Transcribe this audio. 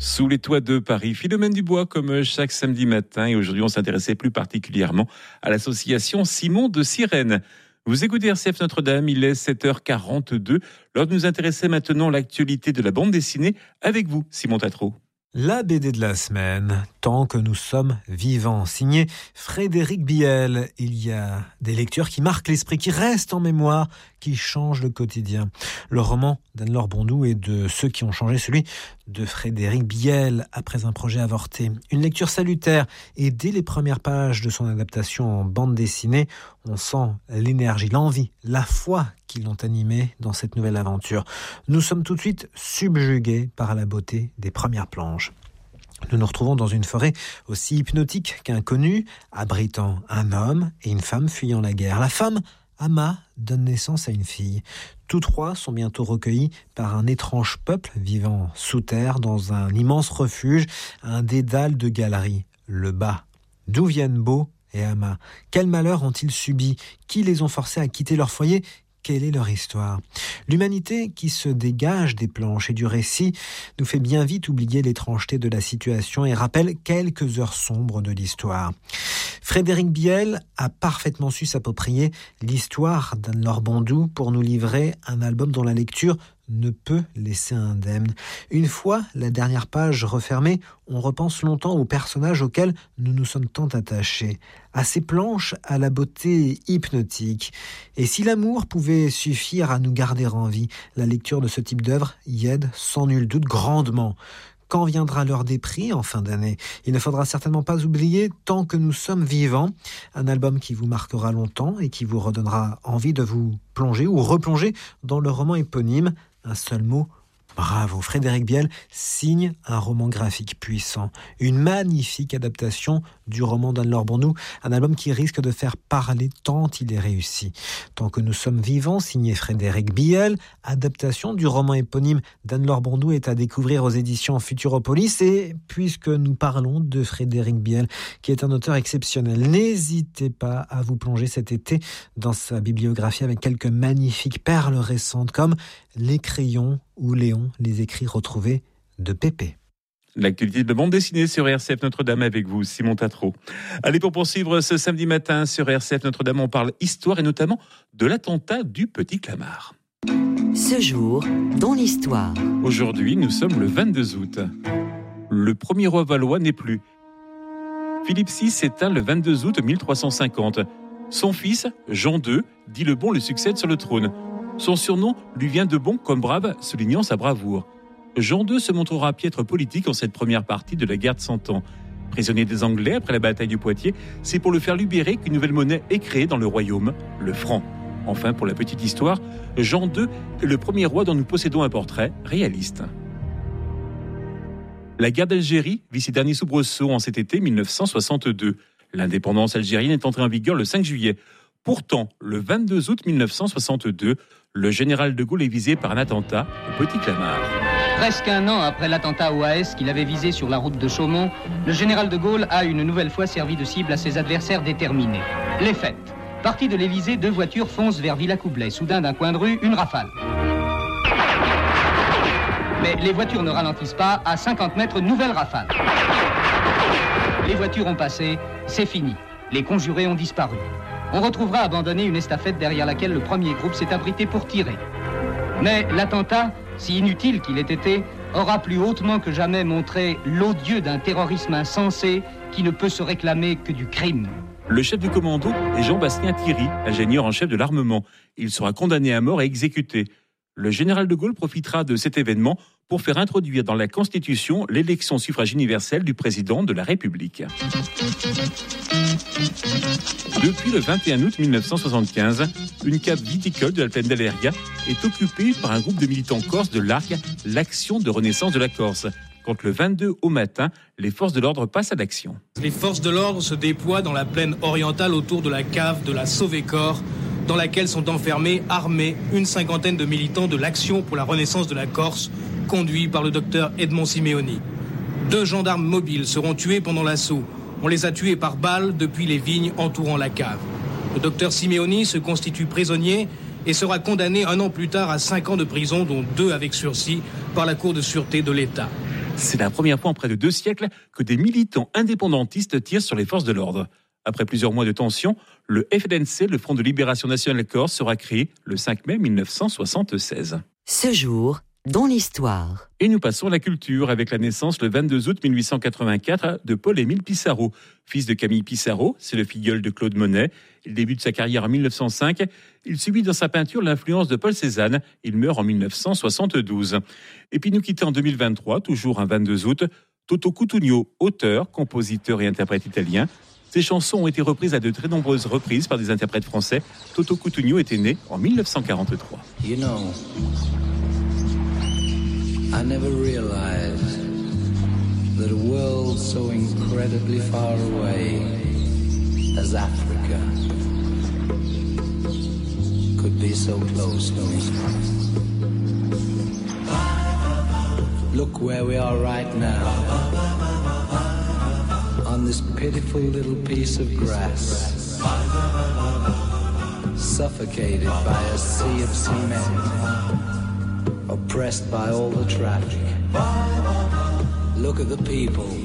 Sous les toits de Paris, Philomène Dubois comme chaque samedi matin. Et aujourd'hui, on s'intéressait plus particulièrement à l'association Simon de Sirène. Vous écoutez RCF Notre-Dame, il est 7h42. L'heure de nous intéresser maintenant à l'actualité de la bande dessinée avec vous, Simon Tatro. La BD de la semaine, Tant que nous sommes vivants, signé Frédéric Biel. Il y a des lectures qui marquent l'esprit, qui restent en mémoire, qui changent le quotidien. Le roman d'Anne-Laure Bondou et de ceux qui ont changé celui de Frédéric Biel après un projet avorté. Une lecture salutaire et dès les premières pages de son adaptation en bande dessinée, on sent l'énergie, l'envie, la foi qui l'ont animé dans cette nouvelle aventure. Nous sommes tout de suite subjugués par la beauté des premières planches. Nous nous retrouvons dans une forêt aussi hypnotique qu'inconnue, abritant un homme et une femme fuyant la guerre. La femme, Ama, donne naissance à une fille. Tous trois sont bientôt recueillis par un étrange peuple vivant sous terre dans un immense refuge, un dédale de galeries, le bas. D'où viennent Beau et Ama? Quels malheurs ont-ils subi? Qui les ont forcés à quitter leur foyer? Quelle est leur histoire? L'humanité qui se dégage des planches et du récit nous fait bien vite oublier l'étrangeté de la situation et rappelle quelques heures sombres de l'histoire. Frédéric Biel a parfaitement su s'approprier l'histoire d'Anne-Laure Bondou pour nous livrer un album dont la lecture ne peut laisser indemne. Une fois la dernière page refermée, on repense longtemps aux personnages auxquels nous nous sommes tant attachés, à ces planches à la beauté hypnotique. Et si l'amour pouvait suffire à nous garder en vie, la lecture de ce type d'œuvre y aide sans nul doute grandement. Quand viendra l'heure des prix en fin d'année, il ne faudra certainement pas oublier Tant que nous sommes vivants, un album qui vous marquera longtemps et qui vous redonnera envie de vous plonger ou replonger dans le roman éponyme. Un seul mot, bravo. Frédéric Biel signe un roman graphique puissant, une magnifique adaptation du roman d'Anne-Laure Bondou, un album qui risque de faire parler tant il est réussi. Tant que nous sommes vivants, signé Frédéric Biel, adaptation du roman éponyme d'Anne-Laure Bondou est à découvrir aux éditions Futuropolis. Et puisque nous parlons de Frédéric Biel, qui est un auteur exceptionnel, n'hésitez pas à vous plonger cet été dans sa bibliographie avec quelques magnifiques perles récentes comme Les crayons ou Léon, les écrits retrouvés de Pépé. L'actualité de la bande dessinée sur RCF Notre-Dame avec vous, Simon Tatro. Allez, pour poursuivre ce samedi matin sur RCF Notre-Dame, on parle histoire et notamment de l'attentat du Petit Clamart. Ce jour, dans l'histoire. Aujourd'hui, nous sommes le 22 août. Le premier roi valois n'est plus. Philippe VI s'éteint le 22 août 1350. Son fils, Jean II, dit le Bon, le succède sur le trône. Son surnom lui vient de Bon comme brave, soulignant sa bravoure. Jean II se montrera piètre politique en cette première partie de la guerre de 100 ans. Prisonnier des Anglais après la bataille du Poitiers, c'est pour le faire libérer qu'une nouvelle monnaie est créée dans le royaume, le franc. Enfin, pour la petite histoire, Jean II est le premier roi dont nous possédons un portrait réaliste. La guerre d'Algérie vit ses derniers soubresauts en cet été 1962. L'indépendance algérienne est entrée en vigueur le 5 juillet. Pourtant, le 22 août 1962, le général de Gaulle est visé par un attentat au Petit Clamart. Presque un an après l'attentat au AS qu'il avait visé sur la route de Chaumont, le général de Gaulle a une nouvelle fois servi de cible à ses adversaires déterminés. Les faits. Partis de l'Élysée, 2 voitures foncent vers Villacoublay. Soudain, d'un coin de rue, une rafale. Mais les voitures ne ralentissent pas. À 50 mètres, nouvelle rafale. Les voitures ont passé. C'est fini. Les conjurés ont disparu. On retrouvera abandonné une estafette derrière laquelle le premier groupe s'est abrité pour tirer. Mais l'attentat, si inutile qu'il ait été, aura plus hautement que jamais montré l'odieux d'un terrorisme insensé qui ne peut se réclamer que du crime. Le chef du commando est Jean-Bastien Thierry, ingénieur en chef de l'armement. Il sera condamné à mort et exécuté. Le général de Gaulle profitera de cet événement pour faire introduire dans la Constitution l'élection suffrage universel du président de la République. Depuis le 21 août 1975, une cave viticole de la plaine d'Aléria est occupée par un groupe de militants corses de l'ARC, l'Action de Renaissance de la Corse. Quand le 22 au matin, les forces de l'ordre passent à l'action. Les forces de l'ordre se déploient dans la plaine orientale autour de la cave de la Sauvé-Corps, dans laquelle sont enfermés, armés, une cinquantaine de militants de l'Action pour la Renaissance de la Corse, conduits par le docteur Edmond Simeoni. 2 gendarmes mobiles seront tués pendant l'assaut. On les a tués par balles depuis les vignes entourant la cave. Le docteur Simeoni se constitue prisonnier et sera condamné 1 an plus tard à 5 ans de prison, dont 2 avec sursis, par la Cour de sûreté de l'État. C'est la première fois en près de 2 siècles que des militants indépendantistes tirent sur les forces de l'ordre. Après plusieurs mois de tension, le FLNC, le Front de Libération Nationale Corse, sera créé le 5 mai 1976. Ce jour, dans l'histoire. Et nous passons à la culture avec la naissance le 22 août 1884 de Paul-Émile Pissarro. Fils de Camille Pissarro, c'est le filleul de Claude Monet. Il débute sa carrière en 1905. Il subit dans sa peinture l'influence de Paul Cézanne. Il meurt en 1972. Et puis nous quittons en 2023, toujours un 22 août, Toto Cutugno, auteur, compositeur et interprète italien. Ses chansons ont été reprises à de très nombreuses reprises par des interprètes français. Toto Cutugno était né en 1943. You know, I never realized that a world so incredibly far away as Africa could be so close to me. Look where we are right now, on this pitiful little piece of grass, suffocated by a sea of cement, oppressed by all the traffic. Look at the people.